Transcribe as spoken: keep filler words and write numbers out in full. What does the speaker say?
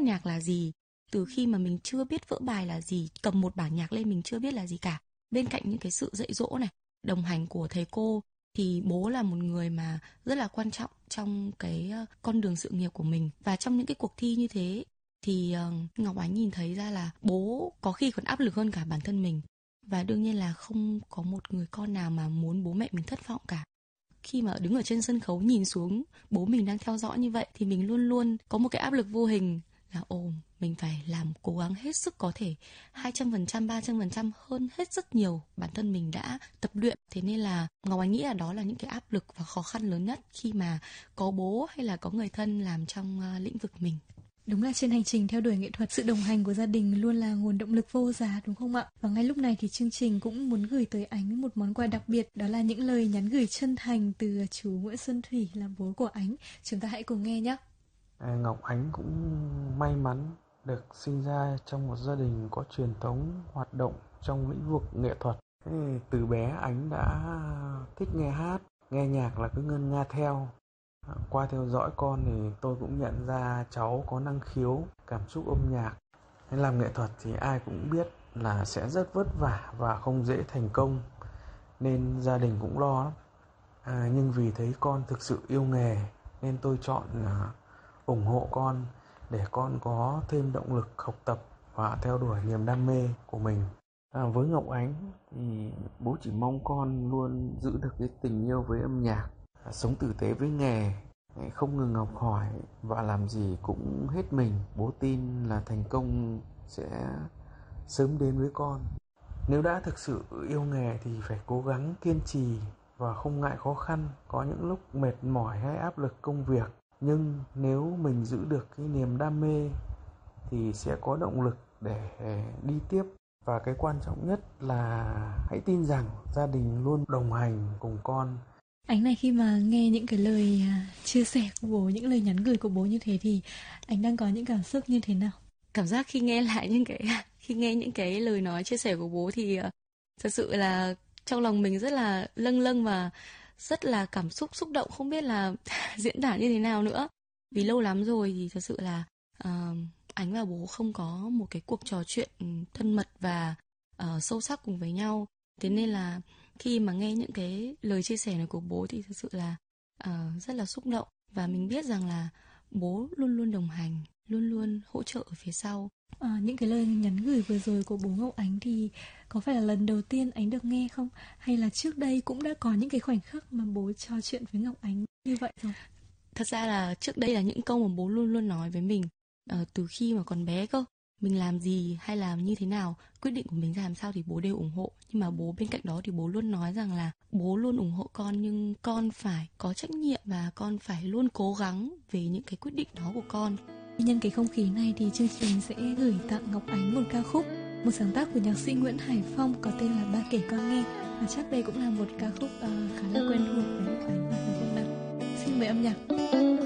nhạc là gì. Từ khi mà mình chưa biết vỡ bài là gì, cầm một bản nhạc lên mình chưa biết là gì cả. Bên cạnh những cái sự dạy dỗ này, đồng hành của thầy cô, thì bố là một người mà rất là quan trọng trong cái con đường sự nghiệp của mình. Và trong những cái cuộc thi như thế thì uh, Ngọc Ánh nhìn thấy ra là bố có khi còn áp lực hơn cả bản thân mình. Và đương nhiên là không có một người con nào mà muốn bố mẹ mình thất vọng cả. Khi mà đứng ở trên sân khấu nhìn xuống bố mình đang theo dõi như vậy thì mình luôn luôn có một cái áp lực vô hình là ồ, mình phải làm cố gắng hết sức có thể, hai trăm phần trăm, ba trăm phần trăm hơn hết rất nhiều bản thân mình đã tập luyện. Thế nên là Ngọc Ánh nghĩ là đó là những cái áp lực và khó khăn lớn nhất khi mà có bố hay là có người thân làm trong uh, lĩnh vực mình. Đúng là trên hành trình theo đuổi nghệ thuật, sự đồng hành của gia đình luôn là nguồn động lực vô giá, đúng không ạ? Và ngay lúc này thì chương trình cũng muốn gửi tới Ánh một món quà đặc biệt, đó là những lời nhắn gửi chân thành từ chú Nguyễn Xuân Thủy là bố của Ánh. Chúng ta hãy cùng nghe nhé. À, Ngọc Ánh cũng may mắn được sinh ra trong một gia đình có truyền thống hoạt động trong lĩnh vực nghệ thuật. Thế từ bé Ánh đã thích nghe hát, nghe nhạc là cứ ngân nga theo. Qua theo dõi con thì tôi cũng nhận ra cháu có năng khiếu, cảm xúc âm nhạc. Nên làm nghệ thuật thì ai cũng biết là sẽ rất vất vả và không dễ thành công, nên gia đình cũng lo lắm. À, nhưng vì thấy con thực sự yêu nghề nên tôi chọn uh, ủng hộ con để con có thêm động lực học tập và theo đuổi niềm đam mê của mình. À, với Ngọc Ánh thì bố chỉ mong con luôn giữ được cái tình yêu với âm nhạc, sống tử tế với nghề, không ngừng học hỏi và làm gì cũng hết mình. Bố tin là thành công sẽ sớm đến với con. Nếu đã thực sự yêu nghề thì phải cố gắng kiên trì và không ngại khó khăn. Có những lúc mệt mỏi hay áp lực công việc, nhưng nếu mình giữ được cái niềm đam mê thì sẽ có động lực để đi tiếp. Và cái quan trọng nhất là hãy tin rằng gia đình luôn đồng hành cùng con. Ánh này, khi mà nghe những cái lời chia sẻ của bố, những lời nhắn gửi của bố như thế thì Ánh đang có những cảm xúc như thế nào? Cảm giác khi nghe lại những cái khi nghe những cái lời nói chia sẻ của bố thì uh, thật sự là trong lòng mình rất là lâng lâng và rất là cảm xúc xúc động, không biết là diễn tả như thế nào nữa. Vì lâu lắm rồi thì thật sự là uh, Ánh và bố không có một cái cuộc trò chuyện thân mật và uh, sâu sắc cùng với nhau. Thế nên là khi mà nghe những cái lời chia sẻ này của bố thì thật sự là uh, rất là xúc động. Và mình biết rằng là bố luôn luôn đồng hành, luôn luôn hỗ trợ ở phía sau. À, những cái lời nhắn gửi vừa rồi của bố Ngọc Ánh thì có phải là lần đầu tiên Ánh được nghe không? Hay là trước đây cũng đã có những cái khoảnh khắc mà bố trò chuyện với Ngọc Ánh như vậy rồi? Thật ra là trước đây là những câu mà bố luôn luôn nói với mình uh, từ khi mà còn bé cơ. Mình làm gì hay làm như thế nào, quyết định của mình ra làm sao thì bố đều ủng hộ. Nhưng mà bố bên cạnh đó thì bố luôn nói rằng là bố luôn ủng hộ con, nhưng con phải có trách nhiệm và con phải luôn cố gắng về những cái quyết định đó của con. Nhân cái không khí này thì chương trình sẽ gửi tặng Ngọc Ánh một ca khúc, một sáng tác của nhạc sĩ Nguyễn Hải Phong có tên là Ba Kể Con Nghe. Và chắc đây cũng là một ca khúc uh, khá là quen thuộc với Ngọc Ánh và người không đặt. Xin mời âm nhạc.